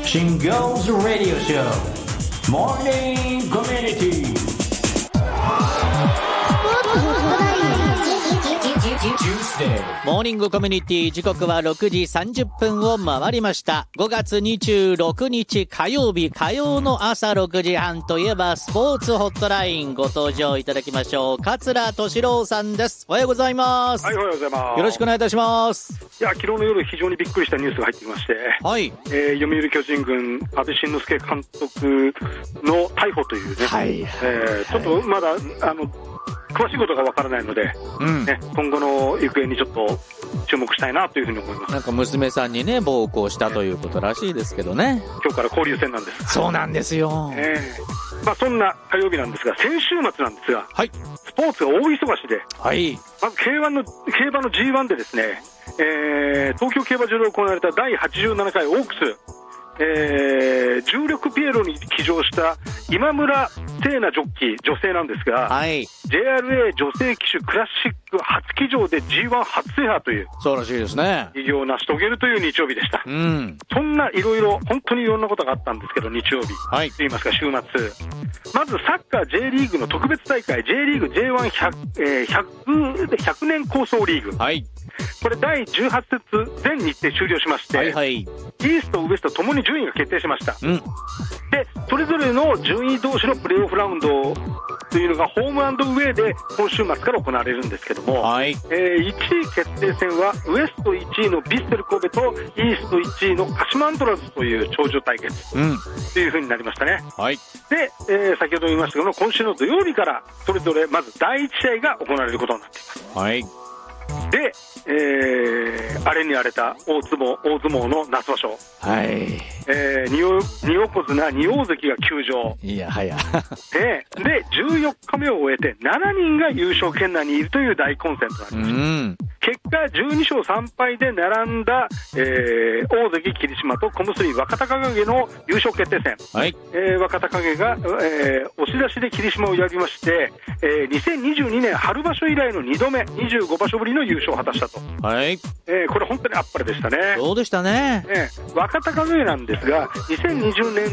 Shingo's Radio Show Morning Community。 モーニングコミュニティ、時刻は6時30分を回りました。5月26日火曜日、火曜の朝6時半といえばスポーツホットライン、ご登場いただきましょう。桂敏郎さんです。おはようございます。 はい、おはようございます。 よろしくお願いいたします。 いや、昨日の夜非常にびっくりしたニュースが入ってきまして、 はい、 読売巨人軍安倍晋之助監督の逮捕というね、 はい、 ちょっとまだ詳しいことがわからないので、ね、今後の行方にちょっと注目したいなというふうに思います。 なんか娘さんにね、暴行したということらしいですけどね。 今日から交流戦なんです。 そうなんですよ。 そんな火曜日なんですが、先週末なんですが、 はい、 スポーツが大忙しで、 はい、 まず競馬の G1 でですね、東京競馬場で行われた第87回オークス、重力ピエロに騎乗した今村聖奈ジョッキー、女性なんですが、 はい、 JRA 女性騎手クラシック初騎乗で G1 初制覇というそうらしいですね。 偉業を成し遂げるという日曜日でした。そんないろいろ本当にいろんなことがあったんですけど、日曜日、 はい、 といいますか週末、まずサッカー J リーグの特別大会 J リーグ J100 年構想リーグ、 はい、 これ第18節全日程終了しまして、 はいはい、 イーストウエストともに順位が決定しました。でそれぞれの順位同士のプレーオフラウンドというのがホーム&ウェイで今週末から行われるんですけども、 はい、 1位決定戦はウエスト1位のビッセル神戸とイースト1位の鹿島アントラーズという頂上対決という風になりましたね。はい、で、先ほど言いましたけど今週の土曜日からそれぞれまず第1試合が行われることになっています。はい、で、荒れに荒れた大相撲の夏場所、はい、2横綱2大関が休場、いやはやで14日目を終えて7人が優勝圏内にいるという大混戦となりました。結果12勝3敗で並んだ、大関霧島と小結若隆景の優勝決定戦、はい、若隆景が、押し出しで霧島を破りまして、2022年春場所以来の2度目25場所ぶりの優勝を果たしたと、はい、これ本当にあっぱれでしたね。そうでしたね。若隆景なんですが2020年